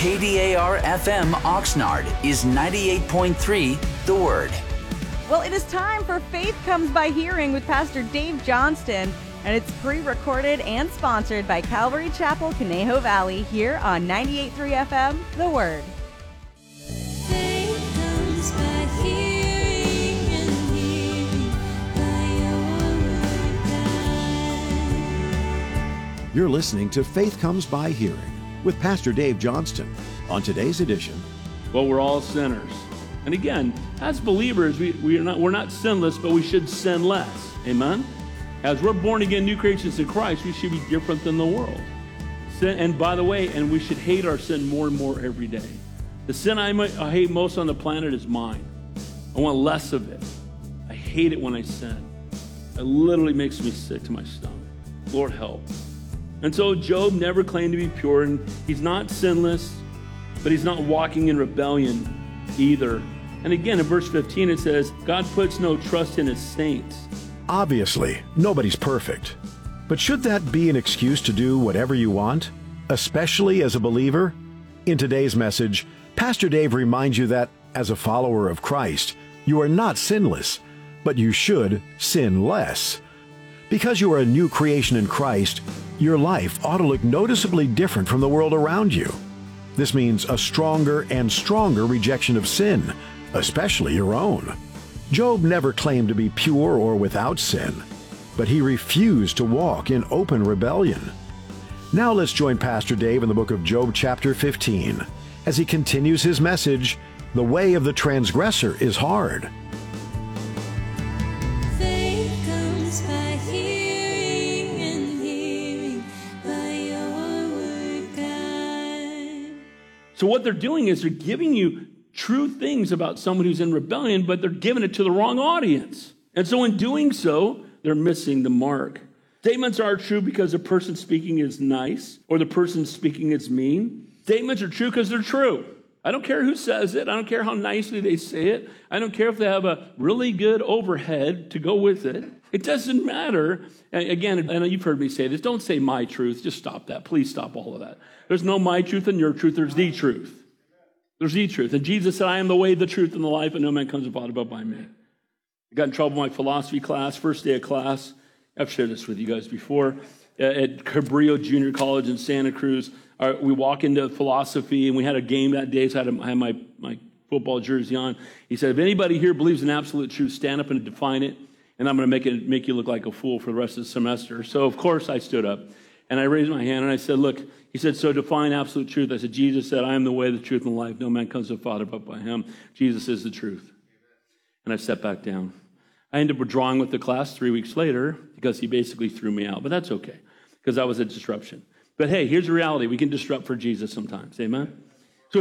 KDAR-FM Oxnard is 98.3 The Word. Well, it is time for Faith Comes by Hearing with Pastor Dave Johnston, and it's pre-recorded and sponsored by Calvary Chapel, Conejo Valley, here on 98.3 FM, The Word. Faith comes by hearing and hearing by your word, God. You're listening to Faith Comes by Hearing with Pastor Dave Johnston. On today's edition, well, we're all sinners. And again, as believers, we're not sinless, but we should sin less. Amen? As we're born again, new creations in Christ, we should be different than the world. Sin, and by the way, and we should hate our sin more and more every day. The sin I hate most on the planet is mine. I want less of it. I hate it when I sin. It literally makes me sick to my stomach. Lord, help. And so Job never claimed to be pure, and he's not sinless, but he's not walking in rebellion either. And again, in verse 15, it says, God puts no trust in his saints. obviously, nobody's perfect. But should that be an excuse to do whatever you want, especially as a believer? In today's message, Pastor Dave reminds you that, as a follower of Christ, you are not sinless, but you should sin less. Because you are a new creation in Christ, your life ought to look noticeably different from the world around you. This means a stronger and stronger rejection of sin, especially your own. Job never claimed to be pure or without sin, but he refused to walk in open rebellion. Now let's join Pastor Dave in the book of Job chapter 15 as he continues his message, The Way of the Transgressor is Hard. Faith comes by hearing and hearing by your word, God. So what they're doing is they're giving you true things about someone who's in rebellion, but they're giving it to the wrong audience. And so in doing so, they're missing the mark. Statements are true because the person speaking is nice or the person speaking is mean. Statements are true because they're true. I don't care who says it. I don't care how nicely they say it. I don't care if they have a really good overhead to go with it. It doesn't matter. And again, I know you've heard me say this. Don't say my truth. Just stop that. Please stop all of that. There's no my truth and your truth. There's the truth. There's the truth. And Jesus said, I am the way, the truth, and the life, and no man comes to the Father but by me. I got in trouble in my philosophy class, first day of class. I've shared this with you guys before. At Cabrillo Junior College in Santa Cruz, we walk into philosophy, and we had a game that day, so I had my football jersey on. He said, if anybody here believes in absolute truth, stand up and define it, and I'm going to make you look like a fool for the rest of the semester. So, of course, I stood up, and I raised my hand, and I said, look, he said, so define absolute truth. I said, Jesus said, I am the way, the truth, and the life. No man comes to the Father but by him. Jesus is the truth. And I sat back down. I ended up withdrawing with the class 3 weeks later because he basically threw me out. But that's okay because that was a disruption. But hey, here's the reality. We can disrupt for Jesus sometimes. Amen? So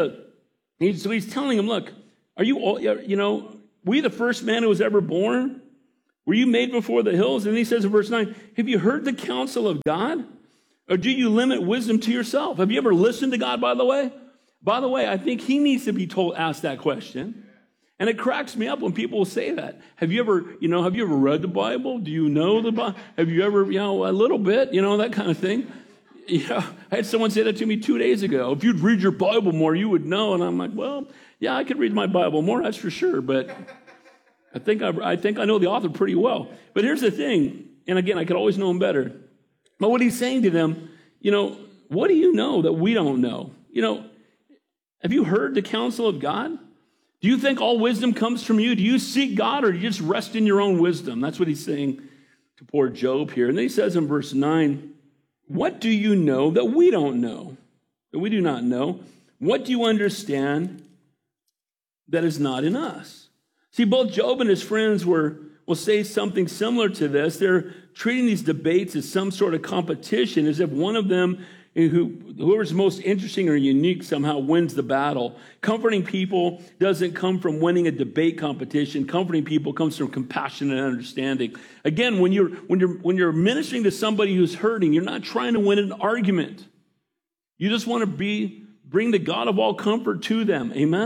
he's telling him, look, are you all, were you the first man who was ever born? Were you made before the hills? And he says in verse 9, have you heard the counsel of God? Or do you limit wisdom to yourself? Have you ever listened to God, by the way? By the way, I think he needs to be asked that question. And it cracks me up when people say that. Have you ever read the Bible? Do you know the Bible? Have you ever, a little bit, that kind of thing? I had someone say that to me 2 days ago. If you'd read your Bible more, you would know. And I'm like, well, yeah, I could read my Bible more, that's for sure. But I think I know the author pretty well. But here's the thing. And again, I could always know him better. But what he's saying to them, what do you know that we don't know? Have you heard the counsel of God? Do you think all wisdom comes from you? Do you seek God or do you just rest in your own wisdom? That's what he's saying to poor Job here. And then he says in verse 9, what do you know that we don't know, that we do not know? What do you understand that is not in us? See, both Job and his friends will say something similar to this. They're treating these debates as some sort of competition, as if one of them, whoever's most interesting or unique, somehow wins the battle. Comforting people doesn't come from winning a debate competition. Comforting people comes from compassion and understanding. Again, when you're ministering to somebody who's hurting, you're not trying to win an argument. You just want to bring the God of all comfort to them. Amen?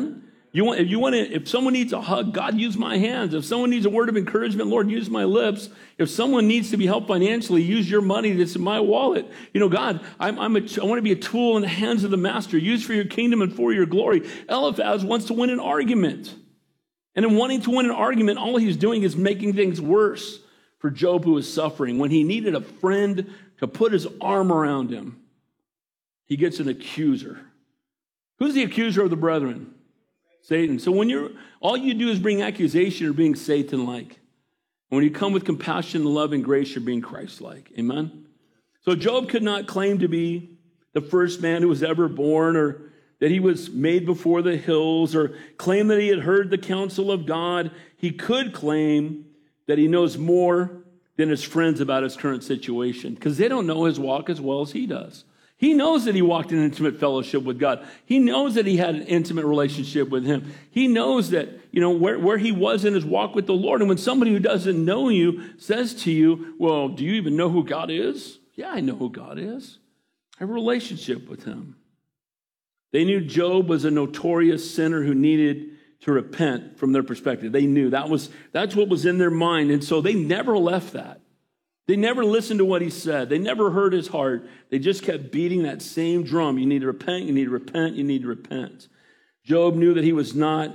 If someone needs a hug, God, use my hands. If someone needs a word of encouragement, Lord, use my lips. If someone needs to be helped financially, use your money that's in my wallet. God, I want to be a tool in the hands of the master, used for your kingdom and for your glory. Eliphaz wants to win an argument. And in wanting to win an argument, all he's doing is making things worse for Job, who is suffering. When he needed a friend to put his arm around him, he gets an accuser. Who's the accuser of the brethren? Satan. So when all you do is bring accusation, you're being Satan-like. When you come with compassion, love, and grace, you're being Christ-like. Amen? So Job could not claim to be the first man who was ever born, or that he was made before the hills, or claim that he had heard the counsel of God. He could claim that he knows more than his friends about his current situation, because they don't know his walk as well as he does. He knows that he walked in intimate fellowship with God. He knows that he had an intimate relationship with him. He knows that, where he was in his walk with the Lord. And when somebody who doesn't know you says to you, well, do you even know who God is? Yeah, I know who God is. I have a relationship with him. They knew Job was a notorious sinner who needed to repent from their perspective. They knew that's what was in their mind. And so they never left that. They never listened to what he said. They never heard his heart. They just kept beating that same drum. You need to repent, you need to repent, you need to repent. Job knew that he was not,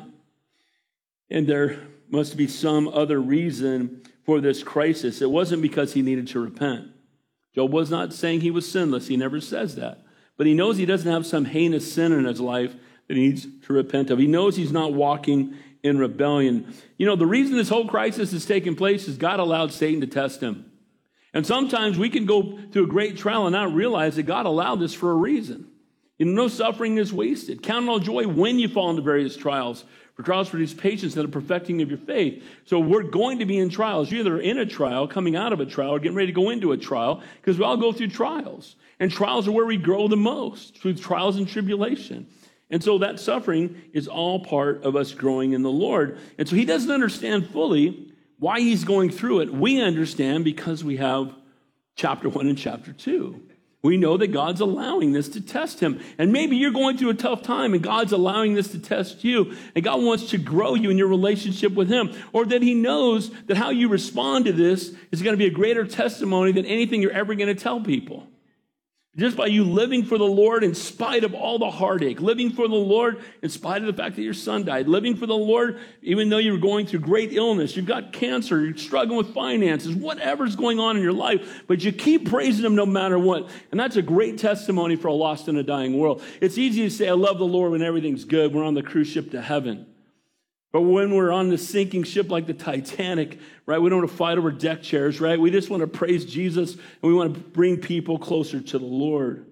and there must be some other reason for this crisis. It wasn't because he needed to repent. Job was not saying he was sinless. He never says that. But he knows he doesn't have some heinous sin in his life that he needs to repent of. He knows he's not walking in rebellion. The reason this whole crisis is taking place is God allowed Satan to test him. And sometimes we can go through a great trial and not realize that God allowed this for a reason. No suffering is wasted. Count it all joy when you fall into various trials. For trials produce patience and the perfecting of your faith. So we're going to be in trials. You're either in a trial, coming out of a trial, or getting ready to go into a trial, because we all go through trials. And trials are where we grow the most, through trials and tribulation. And so that suffering is all part of us growing in the Lord. And so he doesn't understand fully why he's going through it. We understand because we have chapter 1 and chapter 2. We know that God's allowing this to test him. And maybe you're going through a tough time and God's allowing this to test you. And God wants to grow you in your relationship with him. Or that he knows that how you respond to this is going to be a greater testimony than anything you're ever going to tell people. Just by you living for the Lord in spite of all the heartache, living for the Lord in spite of the fact that your son died, living for the Lord even though you're going through great illness, you've got cancer, you're struggling with finances, whatever's going on in your life, but you keep praising him no matter what. And that's a great testimony for a lost and a dying world. It's easy to say, I love the Lord when everything's good. We're on the cruise ship to heaven. But when we're on the sinking ship like the Titanic, right, we don't want to fight over deck chairs, right? We just want to praise Jesus, and we want to bring people closer to the Lord.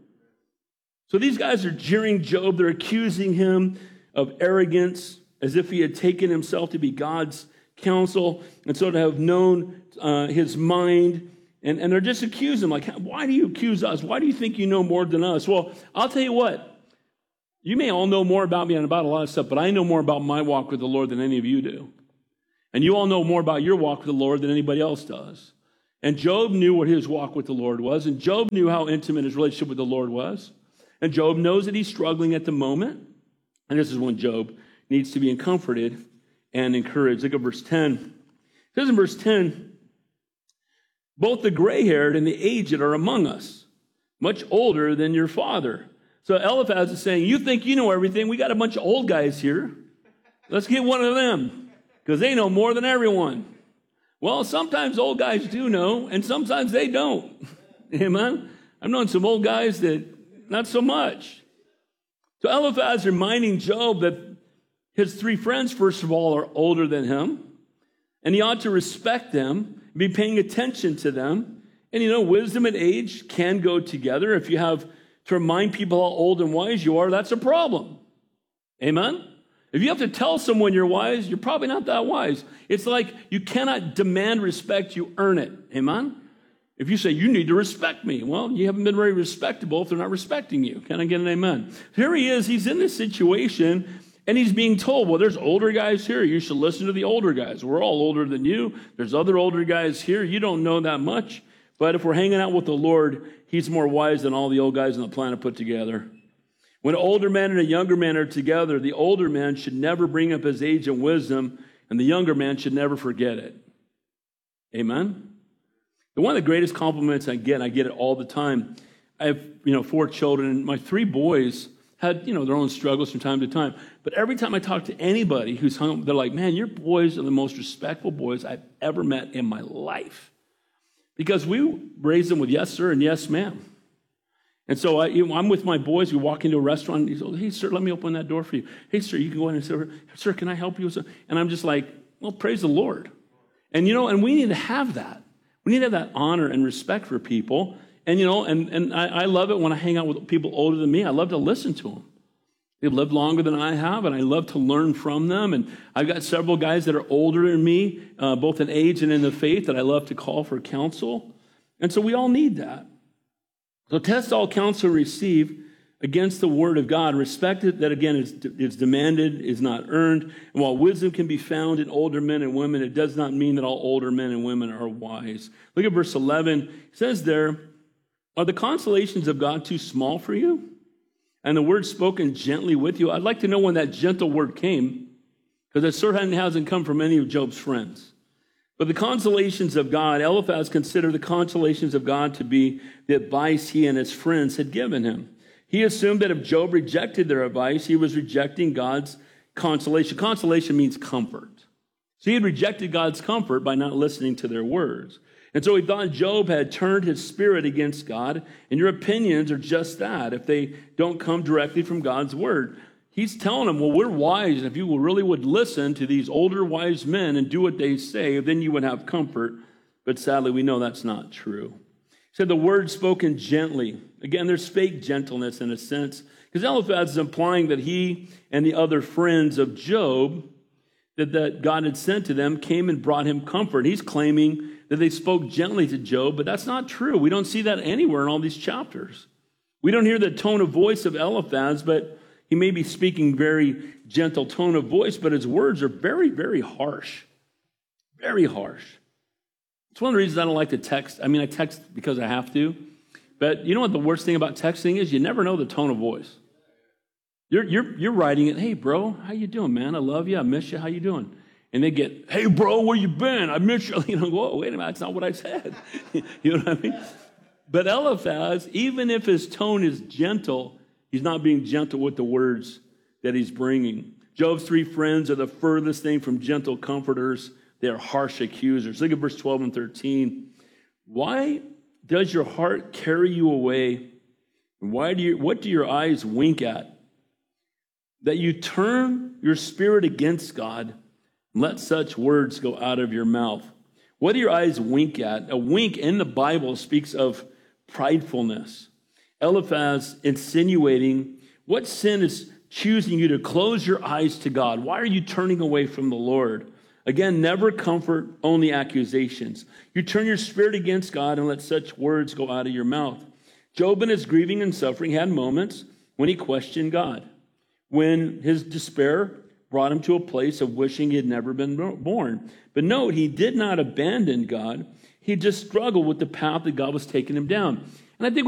So these guys are jeering Job. They're accusing him of arrogance, as if he had taken himself to be God's counsel, and so to have known his mind. And they're just accusing him, like, why do you accuse us? Why do you think you know more than us? Well, I'll tell you what. You may all know more about me and about a lot of stuff, but I know more about my walk with the Lord than any of you do. And you all know more about your walk with the Lord than anybody else does. And Job knew what his walk with the Lord was, and Job knew how intimate his relationship with the Lord was. And Job knows that he's struggling at the moment. And this is when Job needs to be comforted and encouraged. Look at verse 10. It says in verse 10, both the gray-haired and the aged are among us, much older than your father. So Eliphaz is saying, you think you know everything. We got a bunch of old guys here. Let's get one of them, because they know more than everyone. Well, sometimes old guys do know, and sometimes they don't. Amen? I've known some old guys that not so much. So Eliphaz is reminding Job that his three friends, first of all, are older than him, and he ought to respect them, be paying attention to them. And wisdom and age can go together. If you have to remind people how old and wise you are, that's a problem. Amen? If you have to tell someone you're wise, you're probably not that wise. It's like you cannot demand respect, you earn it. Amen? If you say, you need to respect me, well, you haven't been very respectable if they're not respecting you. Can I get an amen? Here he is, he's in this situation, and he's being told, well, there's older guys here. You should listen to the older guys. We're all older than you. There's other older guys here. You don't know that much. But if we're hanging out with the Lord, he's more wise than all the old guys on the planet put together. When an older man and a younger man are together, the older man should never bring up his age and wisdom, and the younger man should never forget it. Amen? One of the greatest compliments I get it all the time. I have, 4 children, and my 3 boys had, their own struggles from time to time. But every time I talk to anybody who's hung, they're like, man, your boys are the most respectful boys I've ever met in my life. Because we raised them with yes, sir, and yes, ma'am. And so I'm with my boys. We walk into a restaurant. And he goes, hey, sir, let me open that door for you. Hey, sir, you can go in and say, sir, can I help you? And I'm just like, well, praise the Lord. And, and we need to have that. We need to have that honor and respect for people. And, and I love it when I hang out with people older than me. I love to listen to them. They've lived longer than I have, and I love to learn from them. And I've got several guys that are older than me, both in age and in the faith, that I love to call for counsel. And so we all need that. So test all counsel receive against the word of God. Respect it, that again is demanded, is not earned. And while wisdom can be found in older men and women, it does not mean that all older men and women are wise. Look at verse 11. It says there, are the consolations of God too small for you? And the word spoken gently with you. I'd like to know when that gentle word came, because it certainly hasn't come from any of Job's friends. But the consolations of God, Eliphaz considered the consolations of God to be the advice he and his friends had given him. He assumed that if Job rejected their advice, he was rejecting God's consolation. Consolation means comfort. So he had rejected God's comfort by not listening to their words. And so he thought Job had turned his spirit against God, and your opinions are just that, if they don't come directly from God's word. He's telling them, well, we're wise, and if you really would listen to these older wise men and do what they say, then you would have comfort. But sadly, we know that's not true. He said the word spoken gently. Again, there's fake gentleness in a sense, because Eliphaz is implying that he and the other friends of Job that God had sent to them came and brought him comfort. He's claiming that they spoke gently to Job, but that's not true. We don't see that anywhere in all these chapters. We don't hear the tone of voice of Eliphaz, but he may be speaking very gentle tone of voice, but his words are very, very harsh. Very harsh. It's one of the reasons I don't like to text. I mean, I text because I have to, but you know what the worst thing about texting is? You never know the tone of voice. You're writing it, hey, bro, how you doing, man? I love you. I miss you. How you doing? And they get, hey, bro, where you been? I miss you. Whoa, wait a minute. That's not what I said. You know what I mean? But Eliphaz, even if his tone is gentle, he's not being gentle with the words that he's bringing. Job's 3 friends are the furthest thing from gentle comforters. They are harsh accusers. Look at verse 12 and 13. Why does your heart carry you away? And what do your eyes wink at? That you turn your spirit against God, and let such words go out of your mouth. What do your eyes wink at? A wink in the Bible speaks of pridefulness. Eliphaz insinuating, what sin is choosing you to close your eyes to God? Why are you turning away from the Lord? Again, never comfort, only accusations. You turn your spirit against God and let such words go out of your mouth. Job in his grieving and suffering had moments when he questioned God, when his despair brought him to a place of wishing he had never been born. But note, he did not abandon God. He just struggled with the path that God was taking him down. And I think